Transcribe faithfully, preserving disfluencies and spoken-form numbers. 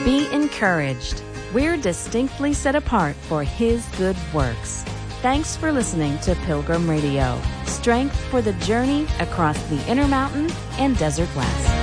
Be encouraged. We're distinctly set apart for His good works. Thanks for listening to Pilgrim Radio. Strength for the journey across the Intermountain and Desert West.